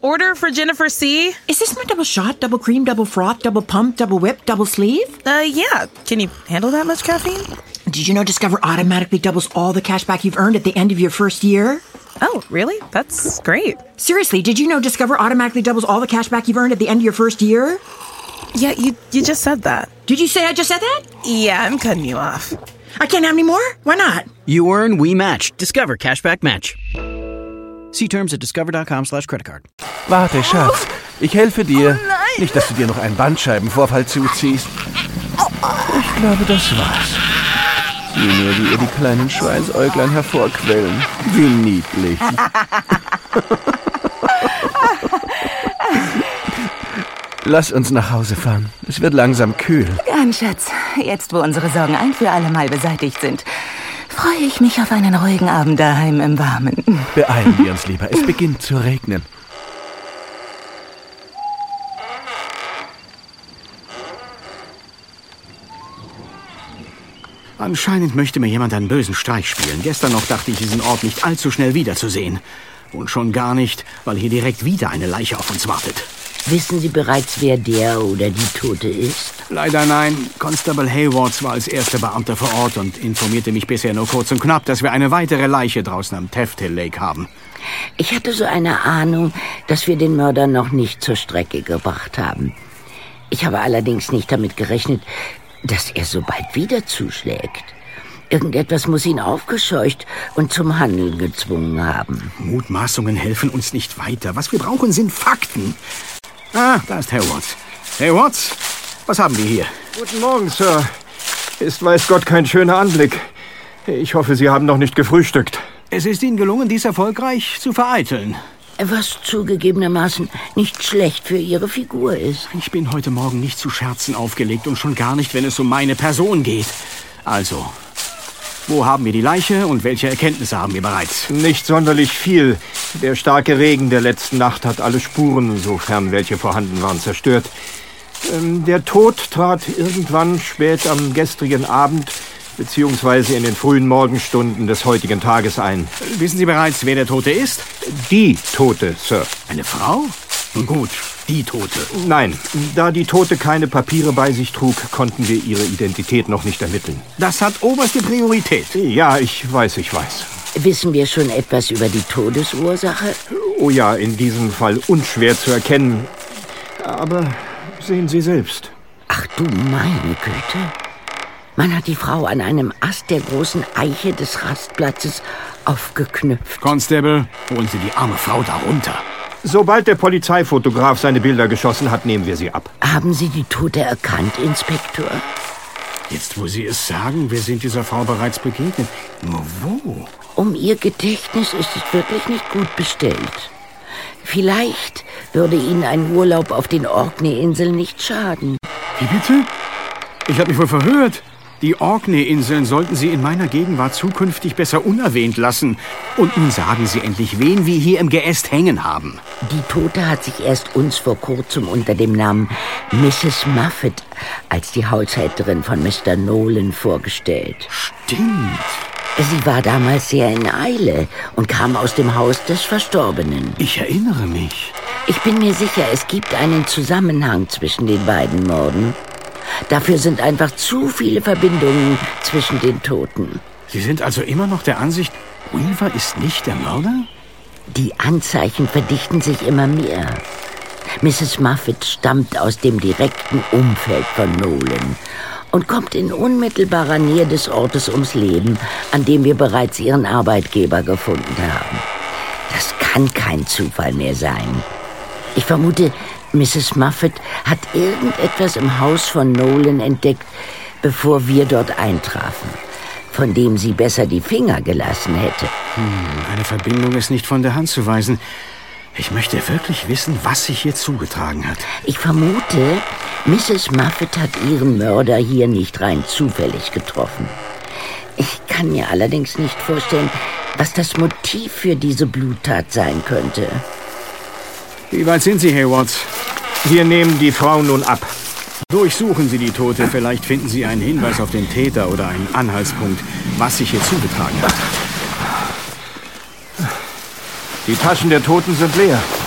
Order for Jennifer C. Is this my double shot, double cream, double froth, double pump, double whip, double sleeve? Yeah. Can you handle that much caffeine? Did you know Discover automatically doubles all the cash back you've earned at the end of your first year? Oh, really? That's great. Seriously, did you know Discover automatically doubles all the cash back you've earned at the end of your first year? Yeah, you just said that. Did you say I just said that? Yeah, I'm cutting you off. I can't have any more? Why not? You earn, we match. Discover Cashback Match. See terms at discover.com/creditcard. Warte, Schatz. Ich helfe dir. Oh nein. Nicht, dass du dir noch einen Bandscheibenvorfall zuziehst. Ich glaube, das war's. Sieh nur, wie ihr die kleinen Schweißäuglein hervorquellen. Wie niedlich. Lass uns nach Hause fahren. Es wird langsam kühl. Gern, Schatz. Jetzt, wo unsere Sorgen ein für alle Mal beseitigt sind, freue ich mich auf einen ruhigen Abend daheim im Warmen. Beeilen wir uns lieber. Es beginnt zu regnen. Anscheinend möchte mir jemand einen bösen Streich spielen. Gestern noch dachte ich, diesen Ort nicht allzu schnell wiederzusehen. Und schon gar nicht, weil hier direkt wieder eine Leiche auf uns wartet. Wissen Sie bereits, wer der oder die Tote ist? Leider nein. Constable Haywards war als erster Beamter vor Ort und informierte mich bisher nur kurz und knapp, dass wir eine weitere Leiche draußen am Taft Hill Lake haben. Ich hatte so eine Ahnung, dass wir den Mörder noch nicht zur Strecke gebracht haben. Ich habe allerdings nicht damit gerechnet, dass er so bald wieder zuschlägt. Irgendetwas muss ihn aufgescheucht und zum Handeln gezwungen haben. Mutmaßungen helfen uns nicht weiter. Was wir brauchen, sind Fakten. Ah, da ist Haywards. Haywards, was haben wir hier? Guten Morgen, Sir. Ist weiß Gott kein schöner Anblick. Ich hoffe, Sie haben noch nicht gefrühstückt. Es ist Ihnen gelungen, dies erfolgreich zu vereiteln. Was zugegebenermaßen nicht schlecht für Ihre Figur ist. Ich bin heute Morgen nicht zu Scherzen aufgelegt und schon gar nicht, wenn es um meine Person geht. Also, wo haben wir die Leiche und welche Erkenntnisse haben wir bereits? Nicht sonderlich viel. Der starke Regen der letzten Nacht hat alle Spuren, sofern welche vorhanden waren, zerstört. Der Tod trat irgendwann spät am gestrigen Abend beziehungsweise in den frühen Morgenstunden des heutigen Tages ein. Wissen Sie bereits, wer der Tote ist? Die Tote, Sir. Eine Frau? Nun gut, die Tote. Nein, da die Tote keine Papiere bei sich trug, konnten wir ihre Identität noch nicht ermitteln. Das hat oberste Priorität. Ja, ich weiß. Wissen wir schon etwas über die Todesursache? Oh ja, in diesem Fall unschwer zu erkennen. Aber sehen Sie selbst. Ach du meine Güte. Man hat die Frau an einem Ast der großen Eiche des Rastplatzes aufgeknüpft. Constable, holen Sie die arme Frau da runter. Sobald der Polizeifotograf seine Bilder geschossen hat, nehmen wir sie ab. Haben Sie die Tote erkannt, Inspektor? Jetzt, wo Sie es sagen, wir sind dieser Frau bereits begegnet. Nur wo? Um Ihr Gedächtnis ist es wirklich nicht gut bestellt. Vielleicht würde Ihnen ein Urlaub auf den Orkney-Inseln nicht schaden. Wie bitte? Ich habe mich wohl verhört. Die Orkney-Inseln sollten Sie in meiner Gegenwart zukünftig besser unerwähnt lassen. Und nun sagen Sie endlich, wen wir hier im Geäst hängen haben. Die Tote hat sich erst uns vor kurzem unter dem Namen Mrs. Muffet als die Haushälterin von Mr. Nolan vorgestellt. Stimmt. Sie war damals sehr in Eile und kam aus dem Haus des Verstorbenen. Ich erinnere mich. Ich bin mir sicher, es gibt einen Zusammenhang zwischen den beiden Morden. Dafür sind einfach zu viele Verbindungen zwischen den Toten. Sie sind also immer noch der Ansicht, Weaver ist nicht der Mörder? Die Anzeichen verdichten sich immer mehr. Mrs. Muffet stammt aus dem direkten Umfeld von Nolan und kommt in unmittelbarer Nähe des Ortes ums Leben, an dem wir bereits ihren Arbeitgeber gefunden haben. Das kann kein Zufall mehr sein. Ich vermute, Mrs. Muffet hat irgendetwas im Haus von Nolan entdeckt, bevor wir dort eintrafen, von dem sie besser die Finger gelassen hätte. Eine Verbindung ist nicht von der Hand zu weisen. Ich möchte wirklich wissen, was sich hier zugetragen hat. Ich vermute, Mrs. Muffet hat ihren Mörder hier nicht rein zufällig getroffen. Ich kann mir allerdings nicht vorstellen, was das Motiv für diese Bluttat sein könnte. Wie weit sind Sie, Haywards? Wir nehmen die Frau nun ab. Durchsuchen Sie die Tote. Vielleicht finden Sie einen Hinweis auf den Täter oder einen Anhaltspunkt, was sich hier zugetragen hat. Die Taschen der Toten sind leer.